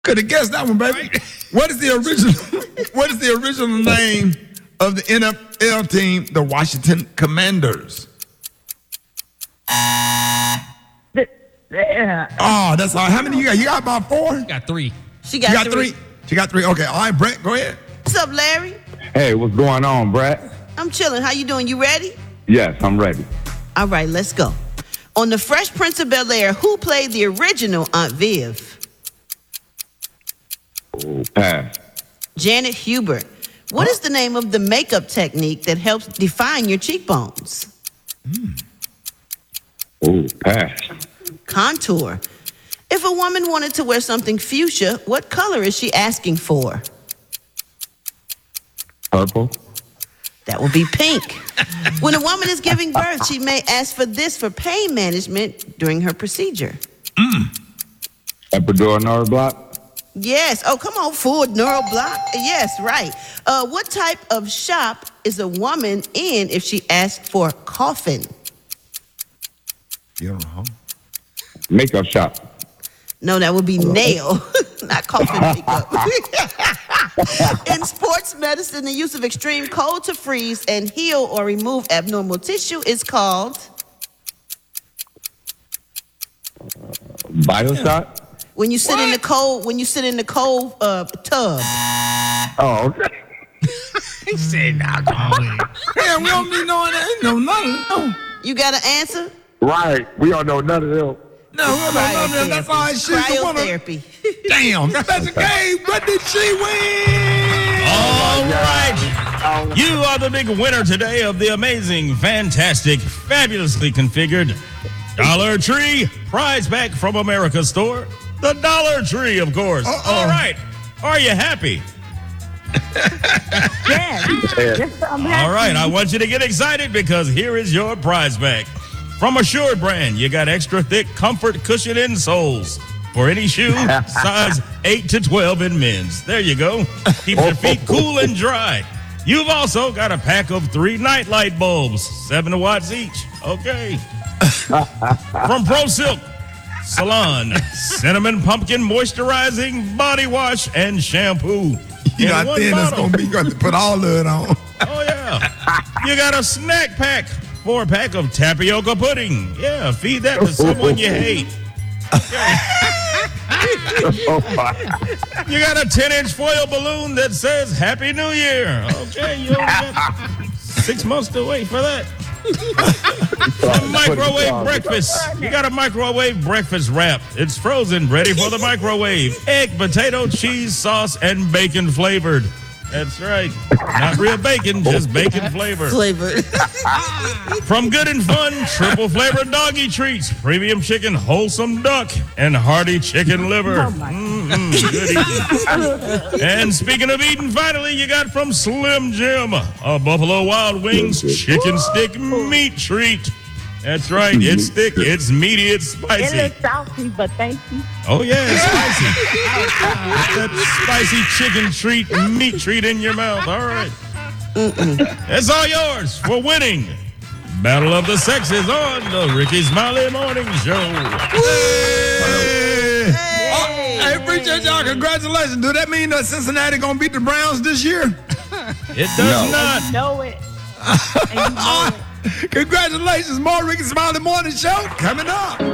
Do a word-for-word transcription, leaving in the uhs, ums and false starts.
Could have guessed that one, baby. What is the original? What is the original name of the N F L team, the Washington Commanders? The, uh, Oh, that's all. How many you got? You got about four? You Got three. She got, got three. She got three. Okay. All right, Brett, go ahead. What's up, Larry? Hey, what's going on, Brett? I'm chilling. How you doing? You ready? Yes, I'm ready. All right, let's go. On The Fresh Prince of Bel-Air, who played the original Aunt Viv? Oh, pass. Janet Hubert. What is the name of the makeup technique that helps define your cheekbones? Oh, pass. Contour. If a woman wanted to wear something fuchsia, what color is she asking for? Purple. That would be pink. When a woman is giving birth, she may ask for this for pain management during her procedure. Epidural nerve block. Yes. Oh, come on, full neural block. Yes, right. Uh, what type of shop is a woman in if she asks for a coffin? You don't know. Makeup shop. No, that would be nail, not coffin makeup. In sports medicine, the use of extreme cold to freeze and heal or remove abnormal tissue is called Bioshock. when you sit in the cold. When you sit in the cold uh, tub. Oh, okay. He said, nah, come on. Yeah, we don't be knowing that. No, none. No, You got an answer? Right. We don't know none of them. no, we don't know none. That's all right. She's the winner. Cryotherapy. Damn, that's a game. What did she win? All right. You are the big winner today of the amazing, fantastic, fabulously configured Dollar Tree prize pack from America's store. The Dollar Tree, of course. Uh-oh. All right. Are you happy? yes. yes I'm happy. All right. I want you to get excited because here is your prize pack. From Assured brand, you got extra thick comfort cushion insoles for any shoe, size eight to twelve in men's. There you go. Keeps your feet cool and dry. You've also got a pack of three nightlight bulbs, seven watts each. Okay. From Pro Silk Salon, cinnamon pumpkin moisturizing body wash and shampoo. You know in how one thin that's bottle. gonna be. You got to put all of it on. Oh, yeah. You got a snack pack, four pack of tapioca pudding. Yeah, feed that to someone you hate. You got a ten-inch foil balloon that says Happy New Year. Okay, you only got six months to wait for that. A microwave breakfast. You got a microwave breakfast wrap. It's frozen, ready for the microwave. Egg, potato, cheese, sauce, and bacon flavored. That's right. Not real bacon, just bacon flavored. Flavor. From Good and Fun, triple flavored doggy treats, premium chicken, wholesome duck, and hearty chicken liver. Mm-mm, good eating. And speaking of eating, finally, you got from Slim Jim, a Buffalo Wild Wings chicken stick meat treat. That's right. It's thick, it's meaty, it's It spicy. looks saucy, but thank you. Oh, yeah, it's spicy. Get that spicy chicken treat, meat treat in your mouth. All right. It's all yours for winning. Battle of the Sexes on the Ricky Smiley Morning Show. Hey. Oh, hey, appreciate y'all. Congratulations. Do that mean that Cincinnati gonna beat the Browns this year? It does No. not. You know it. And you know it. Congratulations, more Ricky Smiley Morning Show coming up.